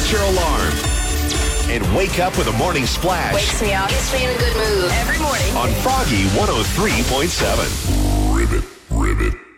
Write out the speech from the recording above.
set your alarm. And wake up with a morning splash. Wakes me up, gets me in a good mood every morning. On Froggy 103.7. Ribbit.